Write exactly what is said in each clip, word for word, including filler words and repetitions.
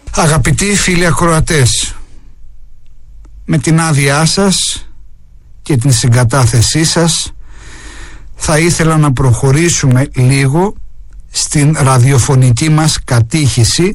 Αγαπητοί φίλοι ακροατές, με την άδειά σας και την συγκατάθεσή σας θα ήθελα να προχωρήσουμε λίγο στην ραδιοφωνική μας κατήχηση,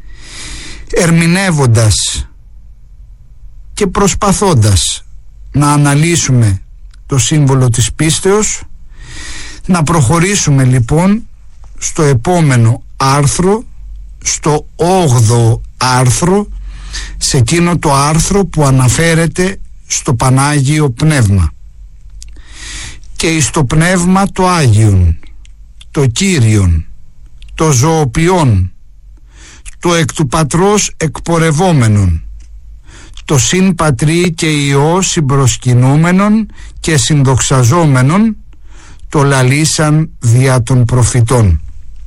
ερμηνεύοντας και προσπαθώντας να αναλύσουμε το σύμβολο της πίστεως. Να προχωρήσουμε λοιπόν στο επόμενο άρθρο, στο όγδοο άρθρο, σε εκείνο το άρθρο που αναφέρεται στο Πανάγιο Πνεύμα. Και εις το Πνεύμα το Άγιον, το Κύριον, το ζωοποιόν, το εκ του Πατρός εκπορευόμενον, το συν Πατρί και Υιό συμπροσκυνούμενον και συνδοξαζόμενον, το λαλήσαν δια των προφητών.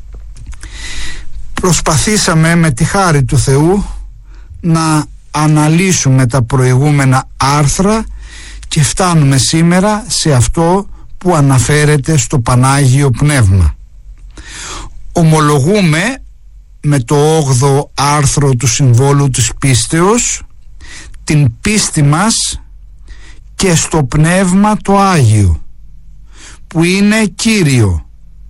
Προσπαθήσαμε με τη χάρη του Θεού να αναλύσουμε τα προηγούμενα άρθρα και φτάνουμε σήμερα σε αυτό που αναφέρεται στο Πανάγιο Πνεύμα. Ομολογούμε με το όγδοο άρθρο του συμβόλου της πίστεως την πίστη μας και στο Πνεύμα το Άγιο, που είναι Κύριο,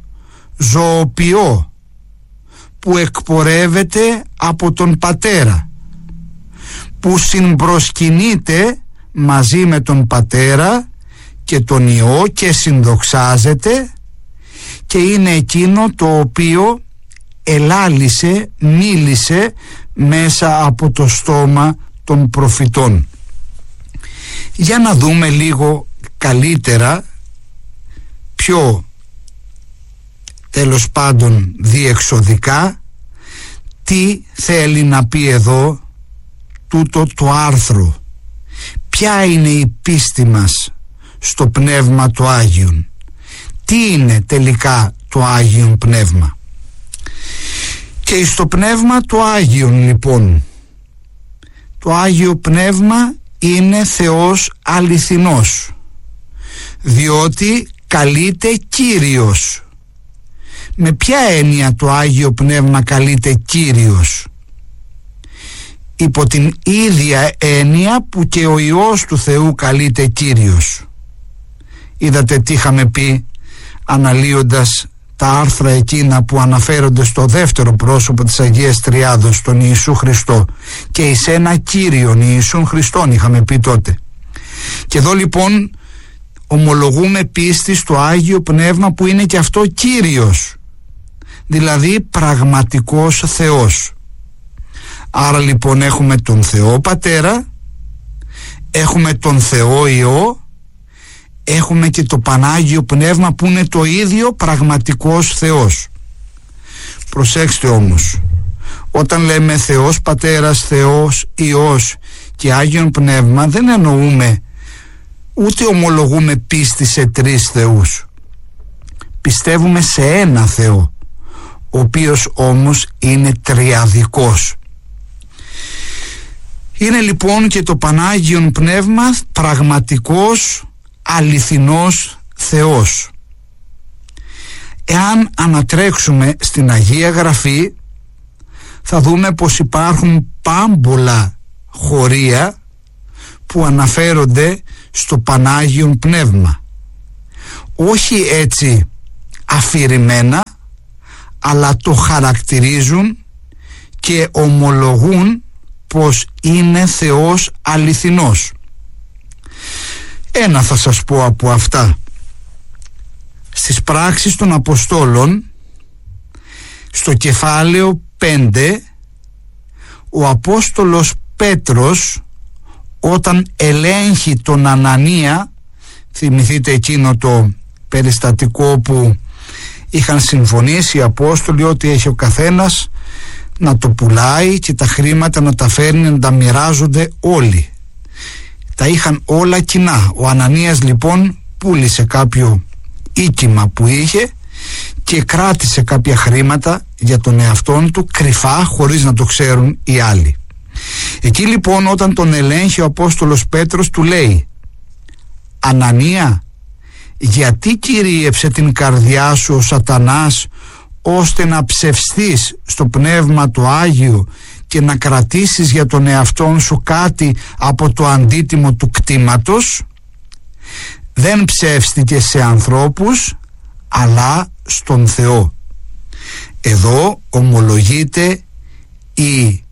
ζωοποιό, που εκπορεύεται από τον Πατέρα, που συμπροσκυνείται μαζί με τον Πατέρα και τον Υιό και συνδοξάζεται, και είναι εκείνο το οποίο ελάλησε, μίλησε μέσα από το στόμα των προφητών. Για να δούμε λίγο καλύτερα, πιο τέλος πάντων διεξοδικά, τι θέλει να πει εδώ τούτο το άρθρο. Ποια είναι η πίστη μας στο Πνεύμα το Άγιον? Τι είναι τελικά το Άγιον Πνεύμα? Και στο Πνεύμα το Άγιον λοιπόν, το Άγιο Πνεύμα είναι Θεός αληθινός, διότι καλείται Κύριος. Με ποια έννοια το Άγιο Πνεύμα καλείται Κύριος? Υπό την ίδια έννοια που και ο Υιός του Θεού καλείται Κύριος. Είδατε τι είχαμε πει αναλύοντας τα άρθρα εκείνα που αναφέρονται στο δεύτερο πρόσωπο της Αγίας Τριάδος, τον Ιησού Χριστό, και εις ένα Κύριον Ιησούν Χριστόν είχαμε πει τότε. Και εδώ λοιπόν ομολογούμε πίστη στο Άγιο Πνεύμα που είναι και αυτό Κύριος, δηλαδή πραγματικός Θεός. Άρα λοιπόν έχουμε τον Θεό Πατέρα, έχουμε τον Θεό Υιό, έχουμε και το Πανάγιο Πνεύμα που είναι το ίδιο πραγματικός Θεός. Προσέξτε όμως, όταν λέμε Θεός Πατέρας, Θεός Υιός και Άγιον Πνεύμα, δεν εννοούμε ούτε ομολογούμε πίστη σε τρεις θεούς. Πιστεύουμε σε ένα Θεό, ο οποίος όμως είναι τριαδικός. Είναι λοιπόν και το Πανάγιον Πνεύμα πραγματικός, αληθινός Θεός. Εάν ανατρέξουμε στην Αγία Γραφή, θα δούμε πως υπάρχουν πάμπολα χωρία που αναφέρονται στο Πανάγιον Πνεύμα. Όχι έτσι αφηρημένα, αλλά το χαρακτηρίζουν και ομολογούν πως είναι Θεός αληθινός. Ένα θα σας πω από αυτά. Στις πράξεις των Αποστόλων, στο κεφάλαιο πέντε, ο Απόστολος Πέτρος, όταν ελέγχει τον Ανανία, θυμηθείτε εκείνο το περιστατικό που είχαν συμφωνήσει οι Απόστολοι ότι έχει ο καθένας να το πουλάει και τα χρήματα να τα φέρνει, να τα μοιράζονται όλοι. Τα είχαν όλα κοινά. Ο Ανανίας λοιπόν πούλησε κάποιο οίκημα που είχε και κράτησε κάποια χρήματα για τον εαυτόν του κρυφά, χωρίς να το ξέρουν οι άλλοι. Εκεί λοιπόν όταν τον ελέγχει ο Απόστολος Πέτρος, του λέει: Ανανία, γιατί κυρίεψε την καρδιά σου ο Σατανάς ώστε να ψευστείς στο Πνεύμα το Άγιο και να κρατήσεις για τον εαυτό σου κάτι από το αντίτιμο του κτήματος. Δεν ψεύστηκε σε ανθρώπους, αλλά στον Θεό. Εδώ ομολογείται η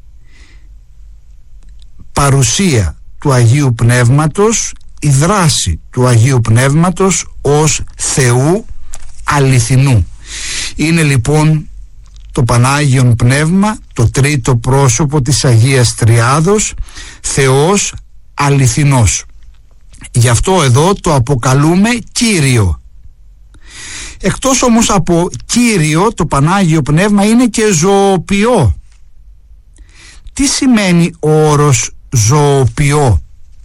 παρουσία του Αγίου Πνεύματος, η δράση του Αγίου Πνεύματος ως Θεού αληθινού. Είναι λοιπόν το Πανάγιον Πνεύμα, το τρίτο πρόσωπο της Αγίας Τριάδος, Θεός αληθινός. Γι' αυτό εδώ το αποκαλούμε Κύριο. Εκτός όμως από Κύριο, το Πανάγιο Πνεύμα είναι και ζωοποιό. Τι σημαίνει ο όρος ζωοποιό?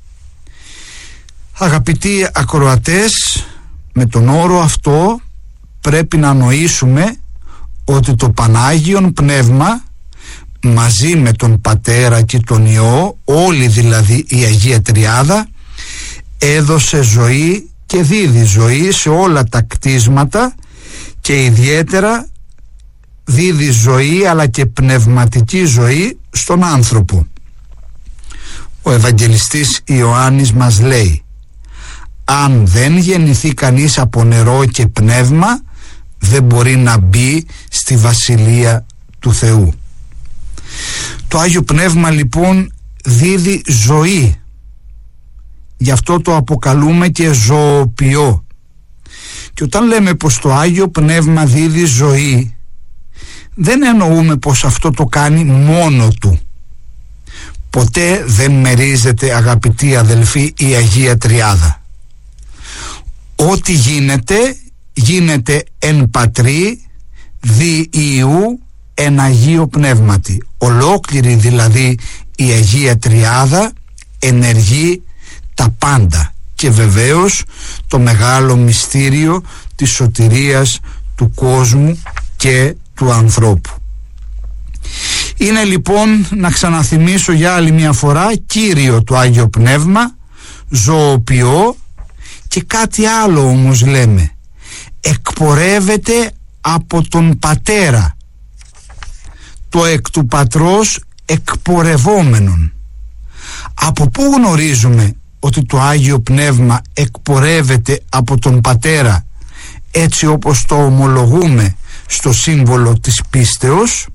Αγαπητοί ακροατές, με τον όρο αυτό πρέπει να νοήσουμε ότι το Πανάγιον Πνεύμα μαζί με τον Πατέρα και τον Υιό, όλη δηλαδή η Αγία Τριάδα, έδωσε ζωή και δίδει ζωή σε όλα τα κτίσματα και ιδιαίτερα δίδει ζωή αλλά και πνευματική ζωή στον άνθρωπο. Ο Ευαγγελιστής Ιωάννης μας λέει: αν δεν γεννηθεί κανείς από νερό και πνεύμα, δεν μπορεί να μπει στη Βασιλεία του Θεού. Το Άγιο Πνεύμα λοιπόν δίδει ζωή. Γι' αυτό το αποκαλούμε και ζωοποιό. Και όταν λέμε πως το Άγιο Πνεύμα δίδει ζωή, δεν εννοούμε πως αυτό το κάνει μόνο του. Ποτέ δεν μερίζεται, αγαπητοί αδελφοί, η Αγία Τριάδα. Ό,τι γίνεται, γίνεται εν Πατρί, δι Υιού, εν Αγίο Πνεύματι. Ολόκληρη δηλαδή η Αγία Τριάδα ενεργεί τα πάντα και βεβαίως το μεγάλο μυστήριο της σωτηρίας του κόσμου και του ανθρώπου. Είναι λοιπόν, να ξαναθυμίσω για άλλη μια φορά, Κύριο το Άγιο Πνεύμα, ζωοποιό, και κάτι άλλο όμως λέμε: εκπορεύεται από τον Πατέρα, το εκ του Πατρός εκπορευόμενον. Από πού γνωρίζουμε ότι το Άγιο Πνεύμα εκπορεύεται από τον Πατέρα, έτσι όπως το ομολογούμε στο σύμβολο της πίστεως?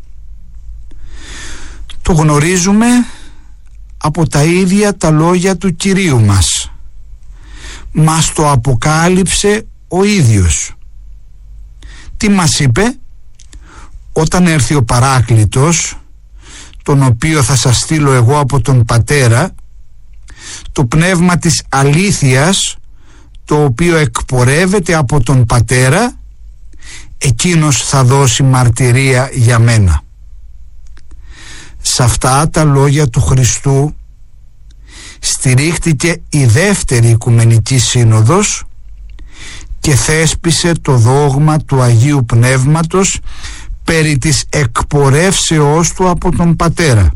Το γνωρίζουμε από τα ίδια τα λόγια του Κυρίου μας. Μας το αποκάλυψε ο ίδιος. Τι μας είπε? Όταν έρθει ο Παράκλητος, τον οποίο θα σας στείλω εγώ από τον Πατέρα, το πνεύμα της αλήθειας, το οποίο εκπορεύεται από τον Πατέρα, εκείνος θα δώσει μαρτυρία για μένα. Σε αυτά τα λόγια του Χριστού στηρίχτηκε η δεύτερη Οικουμενική Σύνοδος και θέσπισε το δόγμα του Αγίου Πνεύματος περί της εκπορεύσεώς του από τον Πατέρα.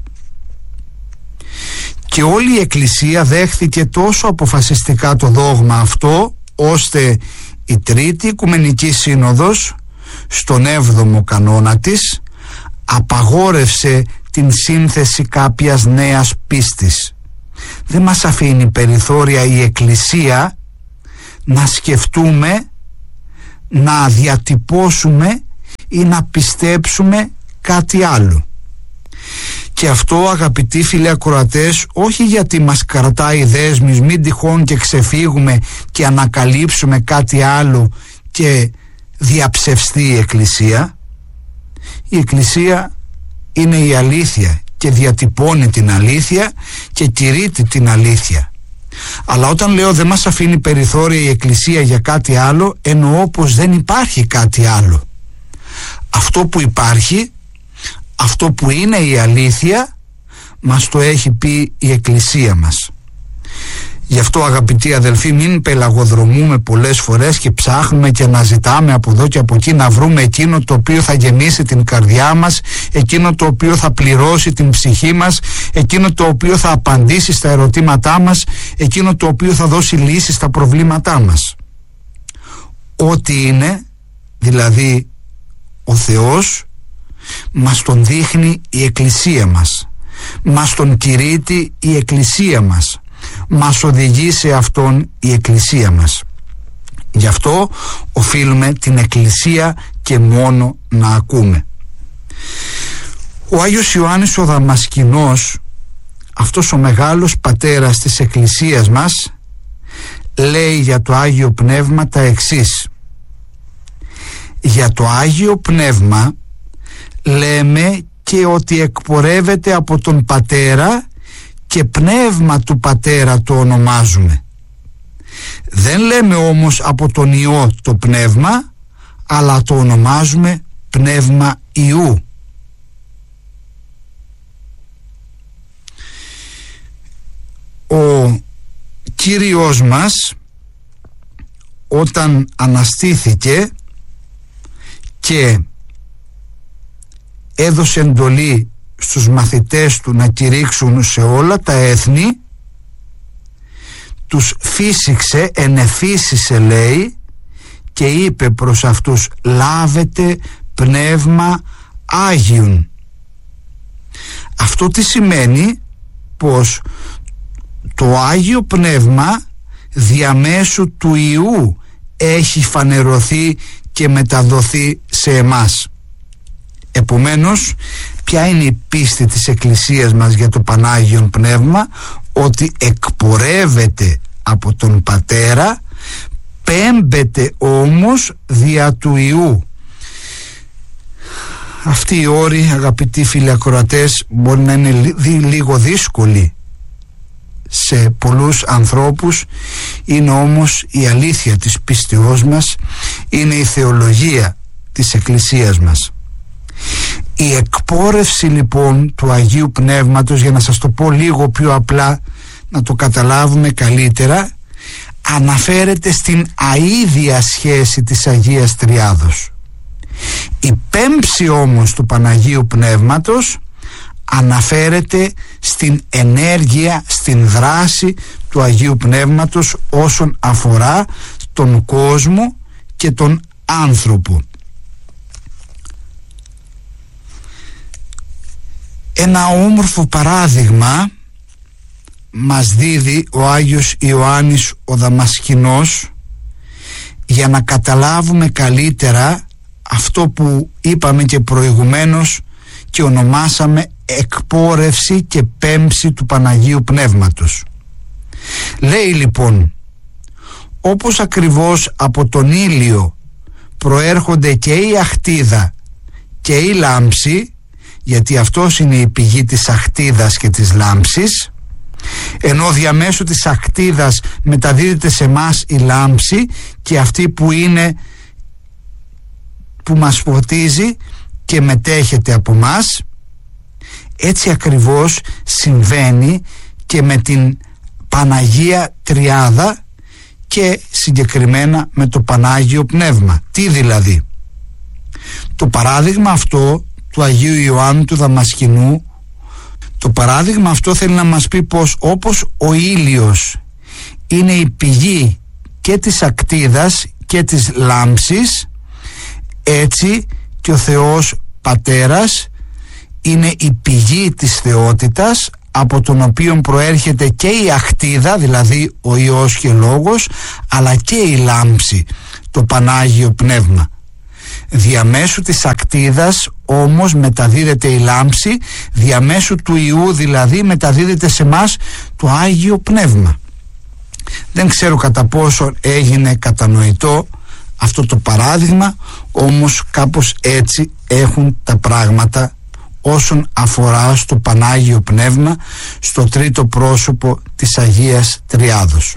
Και όλη η Εκκλησία δέχθηκε τόσο αποφασιστικά το δόγμα αυτό, ώστε η Τρίτη Οικουμενική Σύνοδος στον έβδομο κανόνα της απαγόρευσε την σύνθεση κάποιας νέας πίστης. Δεν μας αφήνει περιθώρια η Εκκλησία να σκεφτούμε, να διατυπώσουμε ή να πιστέψουμε κάτι άλλο. Και αυτό, αγαπητοί φίλοι ακροατές, όχι γιατί μας κρατάει δέσμης, μην τυχόν και ξεφύγουμε και ανακαλύψουμε κάτι άλλο και διαψευστεί η Εκκλησία. Η Εκκλησία είναι η αλήθεια και διατυπώνει την αλήθεια και κηρύττει την αλήθεια. Αλλά όταν λέω δεν μας αφήνει περιθώρια η Εκκλησία για κάτι άλλο, εννοώ πως δεν υπάρχει κάτι άλλο. Αυτό που υπάρχει, αυτό που είναι η αλήθεια, μας το έχει πει η Εκκλησία μας. Γι' αυτό, αγαπητοί αδελφοί, μην πελαγοδρομούμε πολλές φορές και ψάχνουμε και αναζητάμε από εδώ και από εκεί να βρούμε εκείνο το οποίο θα γεμίσει την καρδιά μας, εκείνο το οποίο θα πληρώσει την ψυχή μας, εκείνο το οποίο θα απαντήσει στα ερωτήματά μας, εκείνο το οποίο θα δώσει λύσεις στα προβλήματά μας. Ό,τι είναι, δηλαδή ο Θεός, μας τον δείχνει η Εκκλησία μας. μας τον κηρύττει η Εκκλησία μας, μας οδηγεί σε αυτόν η Εκκλησία μας. Γι' αυτό οφείλουμε την Εκκλησία και μόνο να ακούμε. Ο Άγιος Ιωάννης ο Δαμασκηνός, αυτός ο μεγάλος πατέρας της Εκκλησίας μας, λέει για το Άγιο Πνεύμα τα εξής: για το Άγιο Πνεύμα λέμε και ότι εκπορεύεται από τον Πατέρα και πνεύμα του Πατέρα το ονομάζουμε. Δεν λέμε όμως από τον Υιό το πνεύμα, αλλά το ονομάζουμε πνεύμα Υιού. Ο Κύριος μας, όταν αναστήθηκε και έδωσε εντολή στους μαθητές του να κηρύξουν σε όλα τα έθνη, τους φύσηξε, ενεφύσισε λέει, και είπε προς αυτούς: λάβετε πνεύμα Άγιον. Αυτό τι σημαίνει? Πως το Άγιο Πνεύμα διαμέσου του Υιού έχει φανερωθεί και μεταδοθεί σε εμάς. Επομένως, ποια είναι η πίστη της Εκκλησίας μας για το Πανάγιον Πνεύμα? Ότι εκπορεύεται από τον Πατέρα, πέμπεται όμως δια του Υιού. Αυτοί οι όροι, αγαπητοί φίλοι ακροατές, μπορεί να είναι λίγο δύσκολοι σε πολλούς ανθρώπους, είναι όμως η αλήθεια της πίστεώς μας, είναι η θεολογία της Εκκλησίας μας. Η εκπόρευση λοιπόν του Αγίου Πνεύματος, για να σας το πω λίγο πιο απλά, να το καταλάβουμε καλύτερα, αναφέρεται στην αΐδια σχέση της Αγίας Τριάδος. Η πέμψη όμως του Παναγίου Πνεύματος αναφέρεται στην ενέργεια, στην δράση του Αγίου Πνεύματος όσον αφορά τον κόσμο και τον άνθρωπο. Ένα όμορφο παράδειγμα μας δίδει ο Άγιος Ιωάννης ο Δαμασκηνός για να καταλάβουμε καλύτερα αυτό που είπαμε και προηγουμένως και ονομάσαμε εκπόρευση και πέμψη του Παναγίου Πνεύματος. Λέει λοιπόν: όπως ακριβώς από τον ήλιο προέρχονται και η αχτίδα και η λάμψη, γιατί αυτός είναι η πηγή της αχτίδας και της λάμψης, ενώ διαμέσου της αχτίδας μεταδίδεται σε μας η λάμψη και αυτή που είναι, που μας φωτίζει και μετέχεται από μας, έτσι ακριβώς συμβαίνει και με την Παναγία Τριάδα και συγκεκριμένα με το Πανάγιο Πνεύμα. Τι δηλαδή? Το παράδειγμα αυτό του Αγίου Ιωάννου του Δαμασκηνού, το παράδειγμα αυτό θέλει να μας πει πως όπως ο ήλιος είναι η πηγή και της ακτίδας και της λάμψης, έτσι και ο Θεός Πατέρας είναι η πηγή της θεότητας, από τον οποίο προέρχεται και η αχτίδα, δηλαδή ο Υιός και Λόγος, αλλά και η λάμψη, το Πανάγιο Πνεύμα. Διαμέσου της ακτίδας όμως μεταδίδεται η λάμψη, διαμέσου του Υιού δηλαδή μεταδίδεται σε μας το Άγιο Πνεύμα. Δεν ξέρω κατά πόσο έγινε κατανοητό αυτό το παράδειγμα, όμως κάπως έτσι έχουν τα πράγματα όσον αφορά στο Πανάγιο Πνεύμα, στο τρίτο πρόσωπο της Αγίας Τριάδος.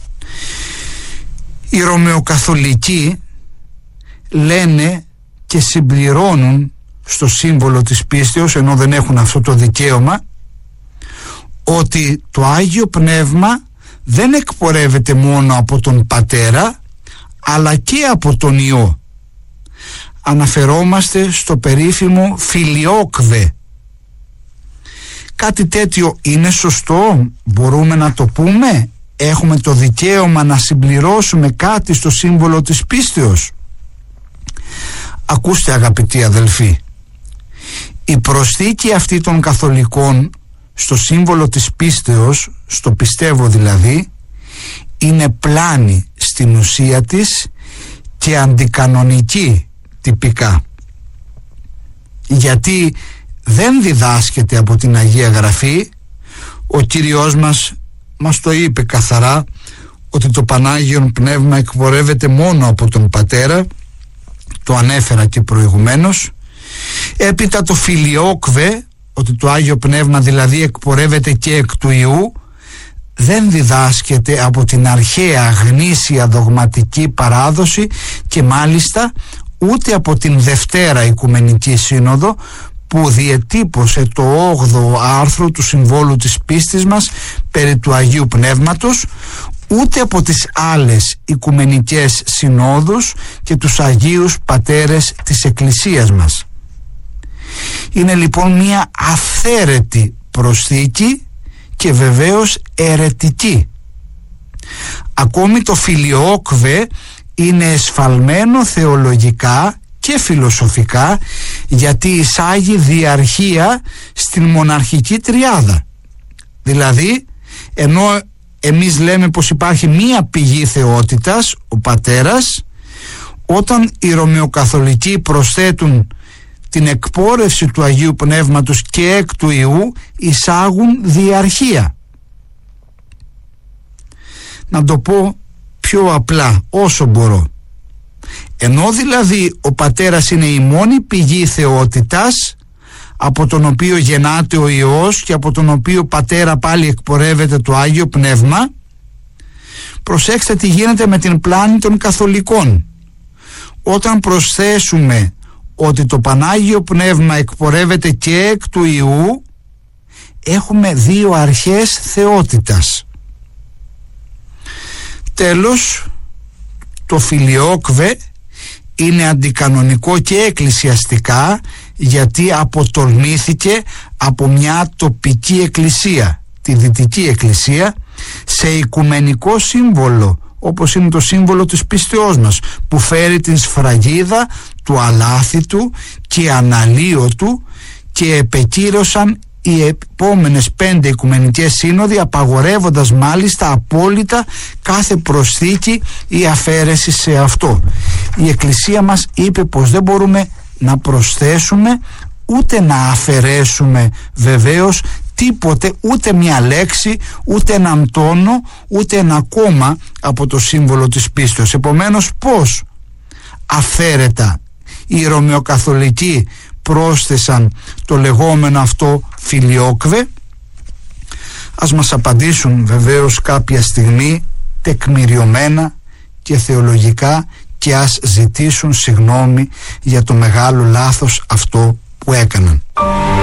Οι Ρωμαιοκαθολικοί λένε και συμπληρώνουν στο σύμβολο της πίστεως, ενώ δεν έχουν αυτό το δικαίωμα, ότι το Άγιο Πνεύμα δεν εκπορεύεται μόνο από τον Πατέρα, αλλά και από τον Υιό. Αναφερόμαστε στο περίφημο φιλιόκβε. Κάτι τέτοιο είναι σωστό? Μπορούμε να το πούμε? Έχουμε το δικαίωμα να συμπληρώσουμε κάτι στο σύμβολο της πίστεως? Ακούστε αγαπητοί αδελφοί, η προσθήκη αυτή των καθολικών στο σύμβολο της πίστεως, στο πιστεύω δηλαδή, είναι πλάνη στην ουσία της και αντικανονική τυπικά, γιατί δεν διδάσκεται από την Αγία Γραφή. Ο Κύριος μας μας το είπε καθαρά ότι το Πανάγιον Πνεύμα εκπορεύεται μόνο από τον Πατέρα, το ανέφερα και προηγουμένως. Έπειτα το Φιλιόκβε, ότι το Άγιο Πνεύμα δηλαδή εκπορεύεται και εκ του Υιού, δεν διδάσκεται από την αρχαία γνήσια δογματική παράδοση και μάλιστα ούτε από την Δευτέρα Οικουμενική Σύνοδο που διετύπωσε το όγδοο άρθρο του Συμβόλου της Πίστης μας περί του Αγίου Πνεύματος, ούτε από τις άλλες Οικουμενικές Συνόδους και τους Αγίους Πατέρες της Εκκλησίας μας. Είναι λοιπόν μια αυθαίρετη προσθήκη και βεβαίως αιρετική. Ακόμη το Φιλιόκβε είναι εσφαλμένο θεολογικά και φιλοσοφικά, γιατί εισάγει διαρχία στην μοναρχική τριάδα. Δηλαδή, ενώ εμείς λέμε πως υπάρχει μία πηγή θεότητας, ο Πατέρας, όταν οι Ρωμαιοκαθολικοί προσθέτουν την εκπόρευση του Αγίου Πνεύματος και εκ του Υιού, εισάγουν διαρχία. Να το πω πιο απλά όσο μπορώ. Ενώ δηλαδή ο Πατέρας είναι η μόνη πηγή θεότητας από τον οποίο γεννάται ο Υιός και από τον οποίο Πατέρα πάλι εκπορεύεται το Άγιο Πνεύμα, προσέξτε τι γίνεται με την πλάνη των Καθολικών. Όταν προσθέσουμε ότι το Πανάγιο Πνεύμα εκπορεύεται και εκ του Υιού, έχουμε δύο αρχές θεότητας. Τέλος, το Φιλιόκβε είναι αντικανονικό και εκκλησιαστικά, γιατί αποτολμήθηκε από μια τοπική εκκλησία, τη Δυτική Εκκλησία, σε οικουμενικό σύμβολο, όπως είναι το σύμβολο της πίστεώς μας, που φέρει την σφραγίδα του αλάθητου και αναλύωτου, και επεκύρωσαν οι επόμενες πέντε Οικουμενικές Σύνοδοι, απαγορεύοντας μάλιστα απόλυτα κάθε προσθήκη ή αφαίρεση σε αυτό. Η Εκκλησία μας είπε πως δεν μπορούμε να προσθέσουμε ούτε να αφαιρέσουμε βεβαίως τίποτε, ούτε μια λέξη, ούτε έναν τόνο, ούτε ένα κόμμα από το σύμβολο της πίστεως. Επομένως, πώς αυθαίρετα οι Ρωμαιοκαθολικοί πρόσθεσαν το λεγόμενο αυτό Φιλιόκβε? Ας μας απαντήσουν βεβαίως κάποια στιγμή τεκμηριωμένα και θεολογικά, και ας ζητήσουν συγγνώμη για το μεγάλο λάθος αυτό που έκαναν.